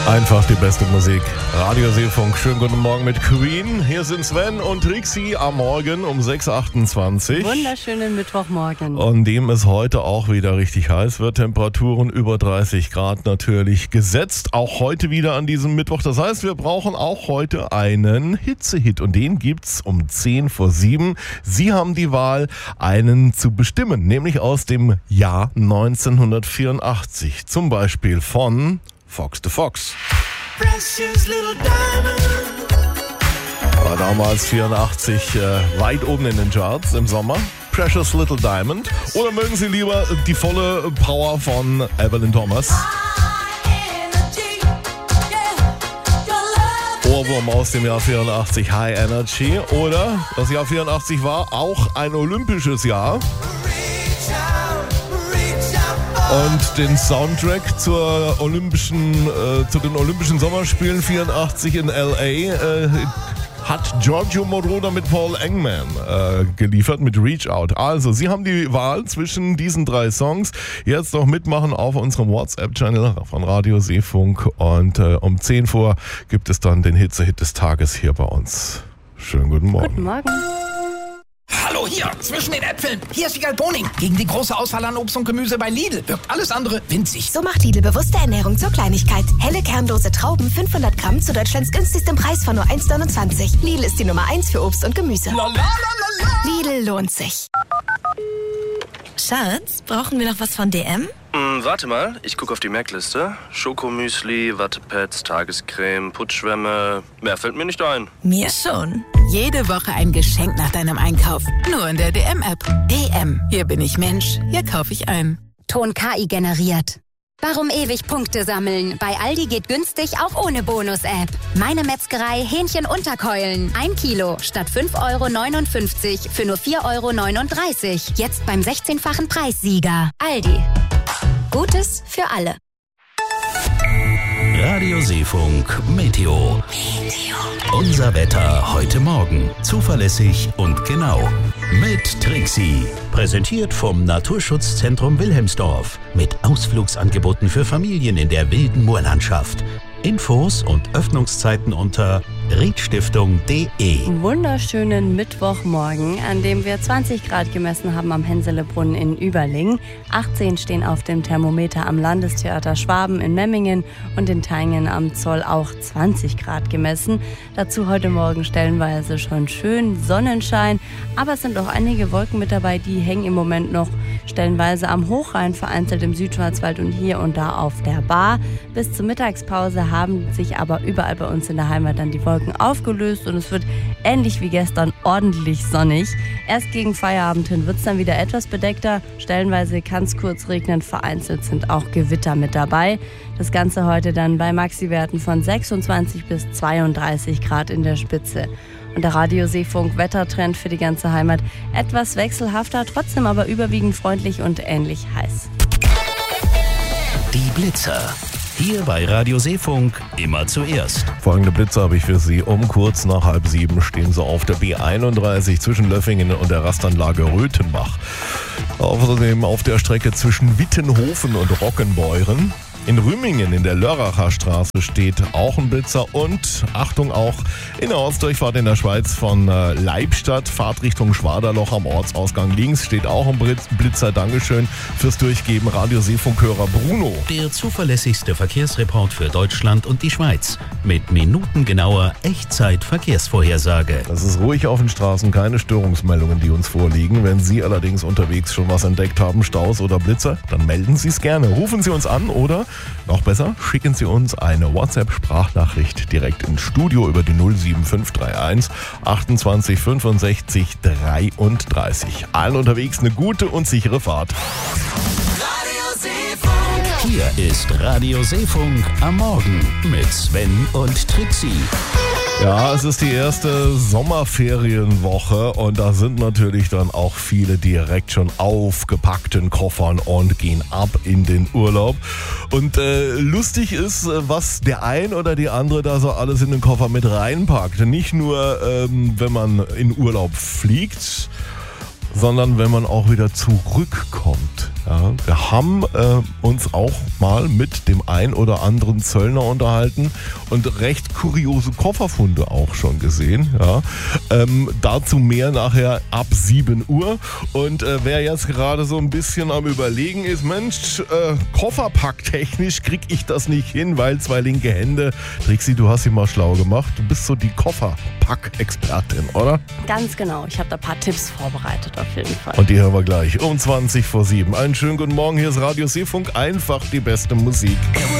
Einfach die beste Musik. Radio Seefunk, schönen guten Morgen mit Queen. Hier sind Sven und Trixie am Morgen um 6.28 Uhr. Wunderschönen Mittwochmorgen. Und dem es heute auch wieder richtig heiß wird. Temperaturen über 30 Grad natürlich gesetzt. Auch heute wieder an diesem Mittwoch. Das heißt, wir brauchen auch heute einen Hitzehit. Und den gibt's um 10 vor 7. Sie haben die Wahl, einen zu bestimmen. Nämlich aus dem Jahr 1984. Zum Beispiel von Fox the Fox. War damals 84 weit oben in den Charts im Sommer. Precious Little Diamond. Oder mögen Sie lieber die volle Power von Evelyn Thomas? Ohrwurm aus dem Jahr 84, High Energy. Oder das Jahr 84 war auch ein olympisches Jahr. Und den Soundtrack zu den Olympischen Sommerspielen 84 in L.A. Hat Giorgio Moroder mit Paul Engman geliefert mit Reach Out. Also, Sie haben die Wahl zwischen diesen drei Songs. Jetzt noch mitmachen auf unserem WhatsApp-Channel von Radio Seefunk. Und um 10 vor gibt es dann den Hitzehit des Tages hier bei uns. Schönen guten Morgen. Guten Morgen. Hallo hier, zwischen den Äpfeln. Hier ist Wiegald Boning. Gegen die große Auswahl an Obst und Gemüse bei Lidl wirkt alles andere winzig. So macht Lidl bewusste Ernährung zur Kleinigkeit. Helle kernlose Trauben, 500 Gramm zu Deutschlands günstigstem Preis von nur 1,29. Lidl ist die Nummer 1 für Obst und Gemüse. Lidl lohnt sich. Schatz, brauchen wir noch was von DM? Warte mal, ich gucke auf die Merkliste. Schokomüsli, Wattepads, Tagescreme, Putzschwämme. Mehr fällt mir nicht ein. Mir schon. Jede Woche ein Geschenk nach deinem Einkauf. Nur in der DM-App. DM. Hier bin ich Mensch. Hier kaufe ich ein. Ton KI generiert. Warum ewig Punkte sammeln? Bei Aldi geht günstig auch ohne Bonus-App. Meine Metzgerei Hähnchen-Unterkeulen. 1 Kilo statt 5,59 € für nur 4,39 €. Jetzt beim 16-fachen Preissieger. Aldi. Gutes für alle. Radio Seefunk Meteo. Unser Wetter heute Morgen. Zuverlässig und genau. Mit Trixie. Präsentiert vom Naturschutzzentrum Wilhelmsdorf. Mit Ausflugsangeboten für Familien in der wilden Moorlandschaft. Infos und Öffnungszeiten unter redstiftung.de. Wunderschönen Mittwochmorgen, an dem wir 20 Grad gemessen haben am Hensele-Brunnen in Überlingen. 18 stehen auf dem Thermometer am Landestheater Schwaben in Memmingen und in Taingen am Zoll auch 20 Grad gemessen. Dazu heute Morgen stellenweise schon schön Sonnenschein, aber es sind auch einige Wolken mit dabei, die hängen im Moment noch stellenweise am Hochrhein, vereinzelt im Südschwarzwald und hier und da auf der Bar. Bis zur Mittagspause haben sich aber überall bei uns in der Heimat dann die Wolken aufgelöst und es wird ähnlich wie gestern ordentlich sonnig. Erst gegen Feierabend hin wird es dann wieder etwas bedeckter. Stellenweise kann es kurz regnen, vereinzelt sind auch Gewitter mit dabei. Das Ganze heute dann bei Maxi-Werten von 26 bis 32 Grad in der Spitze. Und der Radio Seefunk Wettertrend für die ganze Heimat etwas wechselhafter, trotzdem aber überwiegend freundlich und ähnlich heiß. Die Blitzer. Hier bei Radio Seefunk immer zuerst. Folgende Blitze habe ich für Sie. Um kurz nach 6:30 stehen Sie auf der B31 zwischen Löffingen und der Rastanlage Röthenbach. Außerdem auf der Strecke zwischen Wittenhofen und Rockenbeuren. In Rümingen in der Lörracher Straße steht auch ein Blitzer und Achtung auch in der Ortsdurchfahrt in der Schweiz von Leibstadt, Fahrtrichtung Schwaderloch am Ortsausgang links steht auch ein Blitzer. Dankeschön fürs Durchgeben, Radio Seefunkhörer Bruno. Der zuverlässigste Verkehrsreport für Deutschland und die Schweiz mit minutengenauer Echtzeit-Verkehrsvorhersage. Es ist ruhig auf den Straßen, keine Störungsmeldungen, die uns vorliegen. Wenn Sie allerdings unterwegs schon was entdeckt haben, Staus oder Blitzer, dann melden Sie es gerne. Rufen Sie uns an oder noch besser, schicken Sie uns eine WhatsApp-Sprachnachricht direkt ins Studio über die 07531 28 65 33. Allen unterwegs eine gute und sichere Fahrt. Hier ist Radio Seefunk am Morgen mit Sven und Trixie. Ja, es ist die erste Sommerferienwoche und da sind natürlich dann auch viele direkt schon aufgepackten Koffern und gehen ab in den Urlaub. Und lustig ist, was der ein oder die andere da so alles in den Koffer mit reinpackt. Nicht nur, wenn man in Urlaub fliegt, sondern wenn man auch wieder zurückkommt. Ja, wir haben uns auch mal mit dem ein oder anderen Zöllner unterhalten und recht kuriose Kofferfunde auch schon gesehen. Ja. Dazu mehr nachher ab 7 Uhr. Und wer jetzt gerade so ein bisschen am Überlegen ist, Mensch, Kofferpacktechnisch krieg ich das nicht hin, weil 2 linke Hände. Trixi, du hast sie mal schlau gemacht. Du bist so die Kofferpack-Expertin, oder? Ganz genau. Ich habe da ein paar Tipps vorbereitet auf jeden Fall. Und die hören wir gleich um 20 vor 7. Einen schönen guten Morgen. Hier ist Radio Seefunk. Einfach die beste Musik.